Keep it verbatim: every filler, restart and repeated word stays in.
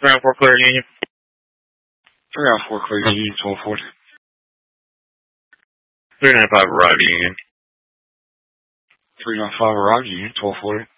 three nine four clear Union. three nine four clear Union, twelve forty. three nine five arrive Union. three nine five arrive Union, twelve forty.